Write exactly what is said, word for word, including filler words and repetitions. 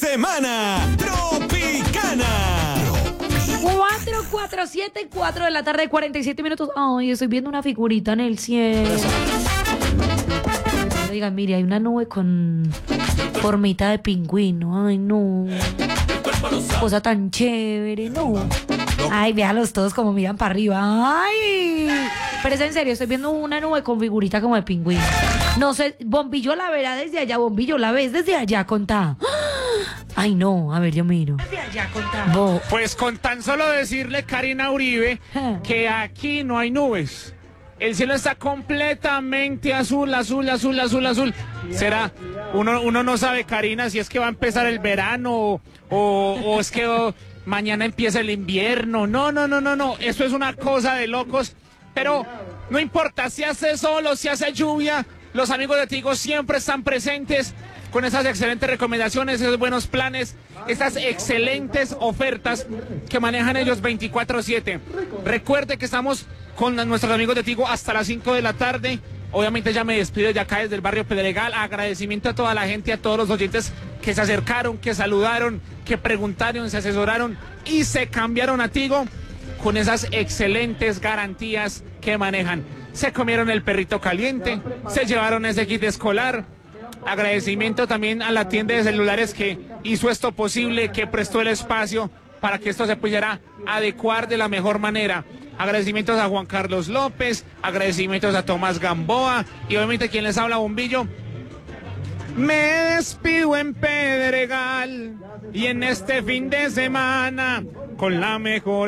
semana Tropicana. cuatro, cuatro, siete, cuatro de la tarde, cuarenta y siete minutos. Ay, estoy viendo una figurita en el cielo. Digan, mire, hay una nube con formita de pingüino. Ay, no. Cosa tan chévere, no. Ay, véalos todos como miran para arriba. Ay. Pero es en serio, estoy viendo una nube con figurita como de pingüino. No sé, Bombillo la verá desde allá. Bombillo, ¿la ves desde allá? Contá. Ay, no, a ver, yo miro. Desde allá, contá. Bo. Pues con tan solo decirle, Karina Uribe, que aquí no hay nubes. El cielo está completamente azul, azul, azul, azul, azul. Será, uno, uno no sabe, Karina, si es que va a empezar el verano o, o, o es que oh, mañana empieza el invierno. No, no, no, no, no. Eso es una cosa de locos. Pero no importa si hace sol o si hace lluvia, los amigos de Tigo siempre están presentes con esas excelentes recomendaciones, esos buenos planes, estas excelentes ofertas que manejan ellos veinticuatro siete. Recuerde que estamos con nuestros amigos de Tigo hasta las cinco de la tarde. Obviamente ya me despido de acá desde el barrio Pedregal. Agradecimiento a toda la gente, a todos los oyentes que se acercaron, que saludaron, que preguntaron, se asesoraron y se cambiaron a Tigo con esas excelentes garantías que manejan. Se comieron el perrito caliente, se llevaron ese kit escolar. Agradecimiento también a la tienda de celulares que hizo esto posible, que prestó el espacio para que esto se pudiera adecuar de la mejor manera. Agradecimientos a Juan Carlos López, agradecimientos a Tomás Gamboa y obviamente quien les habla, Bombillo. Me despido en Pedregal y en este fin de semana con la mejor